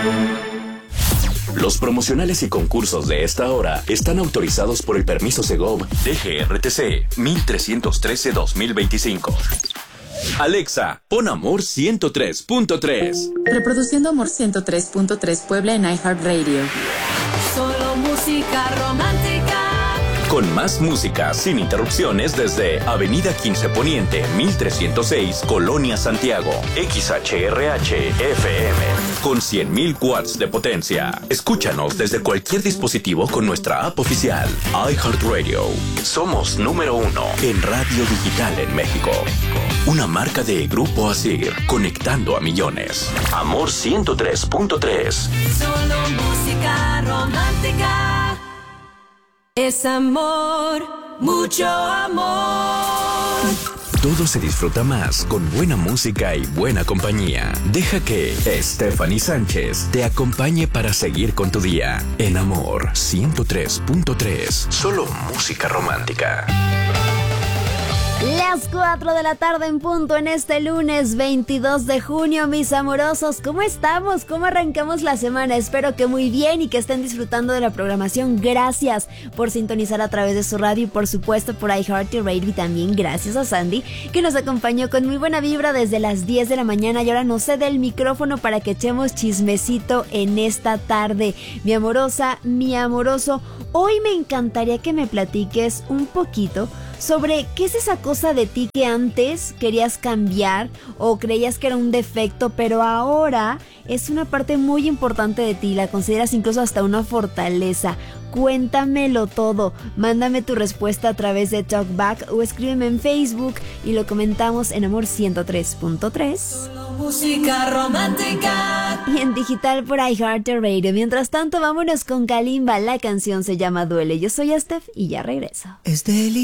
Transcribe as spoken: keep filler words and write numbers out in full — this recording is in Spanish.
Los promocionales y concursos de esta hora están autorizados por el permiso Segov D G R T C mil trescientos trece dos mil veinticinco. Alexa, pon Amor ciento tres punto tres. Reproduciendo Amor ciento tres punto tres Puebla en iHeartRadio. Solo música romántica. Con más música sin interrupciones desde Avenida quince Poniente, mil trescientos seis, Colonia Santiago. X H R H F M. Con cien mil watts de potencia. Escúchanos desde cualquier dispositivo con nuestra app oficial. iHeartRadio. Somos número uno en radio digital en México. Una marca de Grupo Asir, conectando a millones. Amor ciento tres punto tres. Solo música romántica. Es amor, mucho amor. Todo se disfruta más con buena música y buena compañía. Deja que Stephanie Sánchez te acompañe para seguir con tu día. En Amor ciento tres punto tres. Solo música romántica. Las cuatro de la tarde en punto en este lunes veintidós de junio, mis amorosos. ¿Cómo estamos? ¿Cómo arrancamos la semana? Espero que muy bien y que estén disfrutando de la programación. Gracias por sintonizar a través de su radio y por supuesto por iHeartRadio, y también gracias a Sandy, que nos acompañó con muy buena vibra desde las diez de la mañana y ahora nos cede el micrófono para que echemos chismecito en esta tarde. Mi amorosa, mi amoroso, hoy me encantaría que me platiques un poquito sobre qué es esa cosa de ti que antes querías cambiar o creías que era un defecto, pero ahora es una parte muy importante de ti, la consideras incluso hasta una fortaleza. Cuéntamelo todo, mándame tu respuesta a través de TalkBack o escríbeme en Facebook y lo comentamos en Amor ciento tres punto tres. Solo música romántica. Y en digital por iHeartRadio. Mientras tanto, vámonos con Kalimba, la canción se llama Duele. Yo soy Steph y ya regreso. Es deli.